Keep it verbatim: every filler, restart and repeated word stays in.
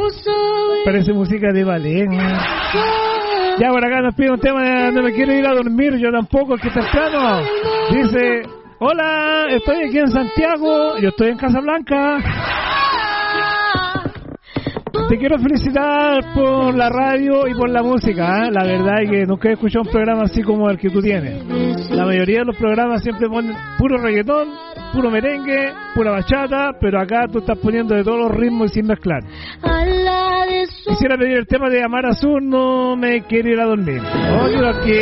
Parece música de ballet. Ya por acá nos pide un tema de no me quiero ir a dormir, yo tampoco, que temprano. Dice, hola, estoy aquí en Santiago, yo estoy en Casablanca. Te quiero felicitar por la radio y por la música, ¿eh? La verdad es que nunca he escuchado un programa así como el que tú tienes. La mayoría de los programas siempre ponen puro reggaetón, puro merengue, pura bachata, pero acá tú estás poniendo de todos los ritmos y sin mezclar. Quisiera pedir el tema de Amar Azul, no me quiero ir a dormir. Oye,